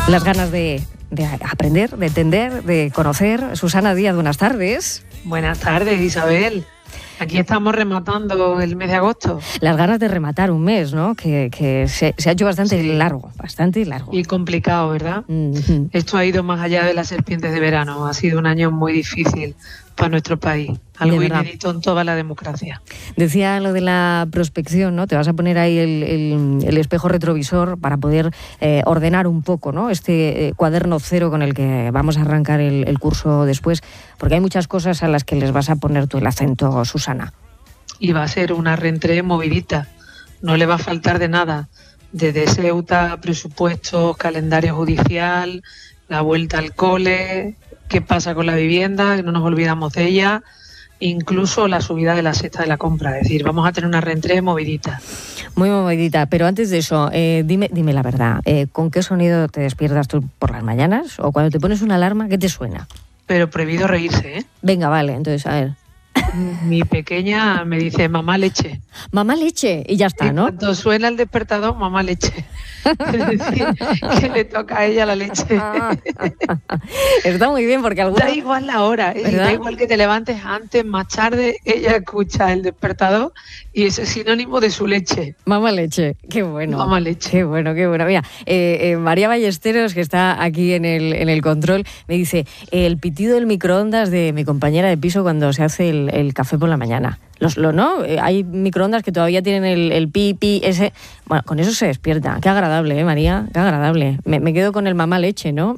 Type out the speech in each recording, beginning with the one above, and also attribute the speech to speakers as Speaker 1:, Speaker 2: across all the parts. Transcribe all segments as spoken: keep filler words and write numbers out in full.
Speaker 1: Las ganas de, de aprender, de entender, de conocer. Susana Díaz, buenas tardes.
Speaker 2: Buenas tardes, Isabel. Aquí estamos rematando el mes de agosto.
Speaker 1: Las ganas de rematar un mes, ¿no? Que, que se, se ha hecho bastante sí. largo, bastante largo.
Speaker 2: Y complicado, ¿verdad? Mm-hmm. Esto ha ido más allá de las serpientes de verano. Ha sido un año muy difícil para nuestro país. Algo inédito en toda la democracia.
Speaker 1: Decía lo de la prospección, ¿no? Te vas a poner ahí el, el, el espejo retrovisor para poder eh, ordenar un poco, ¿no? Este eh, cuaderno cero con el que vamos a arrancar el, el curso después, porque hay muchas cosas a las que les vas a poner tú el acento, Susana.
Speaker 2: Y va a ser una reentrée movidita. No le va a faltar de nada. Desde Ceuta, presupuestos, calendario judicial, la vuelta al cole, qué pasa con la vivienda, que no nos olvidamos de ella, incluso la subida de la cesta de la compra. Es decir, vamos a tener una reentrée movidita.
Speaker 1: Muy movidita, pero antes de eso, eh, dime, dime la verdad, eh, ¿con qué sonido te despiertas tú por las mañanas? O cuando te pones una alarma, ¿qué te suena?
Speaker 2: Pero prohibido reírse, ¿eh?
Speaker 1: Venga, vale, entonces, a ver.
Speaker 2: Mi pequeña me dice mamá leche.
Speaker 1: Mamá leche, y ya está,
Speaker 2: y
Speaker 1: ¿no?
Speaker 2: Cuando suena el despertador, mamá leche. Es decir, que le toca a ella la leche.
Speaker 1: Está muy bien porque alguna...
Speaker 2: Da igual la hora, ¿eh? Da igual que te levantes antes, más tarde, ella escucha el despertador y ese es sinónimo de su leche.
Speaker 1: Mamá leche, qué bueno.
Speaker 2: Mamá leche.
Speaker 1: Qué bueno, qué bueno. Mira, eh, eh, María Ballesteros, que está aquí en el, en el control, me dice, el pitido del microondas de mi compañera de piso cuando se hace el, el café por la mañana. Los, lo, ¿no? Eh, hay microondas que todavía tienen el, el pi, pi, ese... Bueno, con eso se despierta. Qué agradable, ¿eh, María? Qué agradable. Me, me quedo con el mamá leche, ¿no?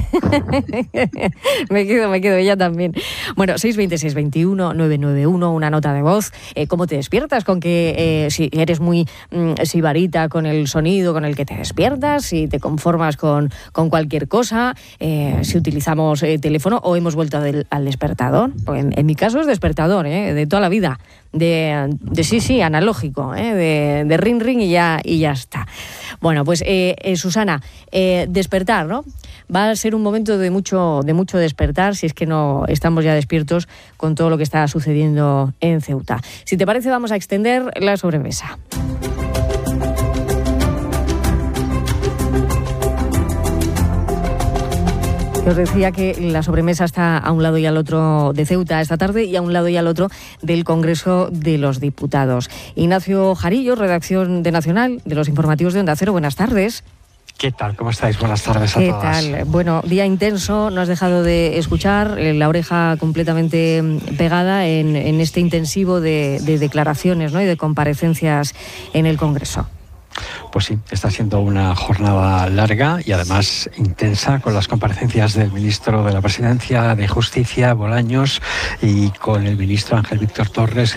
Speaker 1: me quedo, me quedo, ella también. Bueno, seis dos cero, seis dos uno, nueve nueve uno, una nota de voz. Eh, ¿Cómo te despiertas? Con que eh, si eres muy mm, sibarita con el sonido con el que te despiertas, si te conformas con, con cualquier cosa, eh, si utilizamos eh, teléfono o hemos vuelto del, al despertador. Pues en, en mi caso es despertador, ¿eh? De toda la vida. De, de sí, sí, analógico, ¿eh? de, de ring, ring y ya, y ya está. Bueno, pues eh, eh, Susana, eh, despertar, ¿no? Va a ser un momento de mucho, de mucho despertar, si es que no estamos ya despiertos con todo lo que está sucediendo en Ceuta. Si te parece, vamos a extender la sobremesa. Os decía que la sobremesa está a un lado y al otro de Ceuta esta tarde y a un lado y al otro del Congreso de los Diputados. Ignacio Jarillo, redacción de Nacional, de los informativos de Onda Cero. Buenas tardes.
Speaker 3: ¿Qué tal? ¿Cómo estáis? Buenas tardes a
Speaker 1: ¿Qué
Speaker 3: todas.
Speaker 1: ¿Qué tal? Bueno, día intenso, no has dejado de escuchar, eh, la oreja completamente pegada en, en este intensivo de, de declaraciones, ¿no? Y de comparecencias en el Congreso.
Speaker 3: Pues sí, está siendo una jornada larga y además intensa, con las comparecencias del ministro de la Presidencia, de Justicia, Bolaños, y con el ministro Ángel Víctor Torres,